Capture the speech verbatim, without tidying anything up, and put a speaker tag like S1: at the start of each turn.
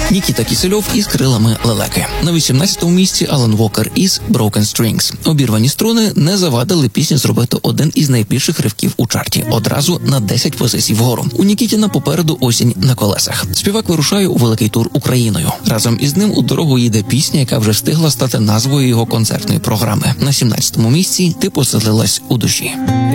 S1: Нікіта Кісельов із «Крилами лелеки». На вісімнадцятому місці Алан Вокер із «Broken Strings». Обірвані струни не завадили пісні зробити один із найбільших ривків у чарті. Одразу на десять позицій вгору. У Нікітіна попереду «Осінь на колесах». Співак вирушає у великий тур Україною. Разом із ним у дорогу їде пісня, яка вже встигла стати назвою його концертної програми. На сімнадцятому місці «Ти поселилась у душі».